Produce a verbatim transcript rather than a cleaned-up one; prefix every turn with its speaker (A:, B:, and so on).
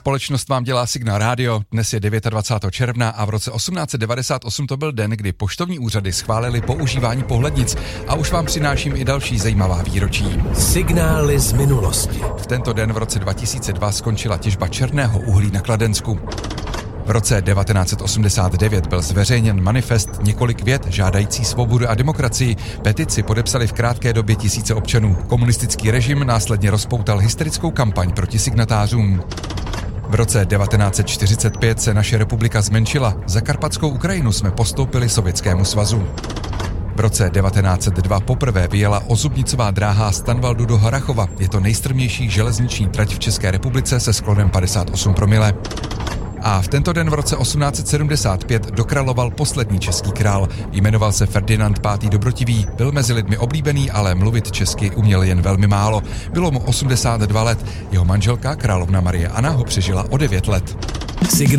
A: společnost vám dělá Signál Radio. Dnes je dvacátého devátého června a v roce osmnáct set devadesát osm to byl den, kdy poštovní úřady schválili používání pohlednic a už vám přináším i další zajímavá výročí.
B: Signály z minulosti.
A: V tento den v roce dva tisíce dva skončila těžba černého uhlí na Kladensku. V roce devatenáct set osmdesát devět byl zveřejněn manifest Několik vět žádající svobodu a demokracii. Petici podepsali v krátké době tisíce občanů. Komunistický režim následně rozpoutal hysterickou kampaň proti signatářům. V roce devatenáct set čtyřicet pět se naše republika zmenšila. Za Karpatskou Ukrajinu jsme postoupili Sovětskému svazu. V roce devatenáct set dva poprvé vyjela ozubnicová dráha z Tanvaldu do Harrachova. Je to nejstrmější železniční trať v České republice se sklonem padesát osm promile. A v tento den v roce osmnáct set sedmdesát pět dokráloval poslední český král. Jmenoval se Ferdinand pátý Dobrotivý, byl mezi lidmi oblíbený, ale mluvit česky uměl jen velmi málo. Bylo mu osmdesát dva let. Jeho manželka, královna Marie Anna, ho přežila o devět let.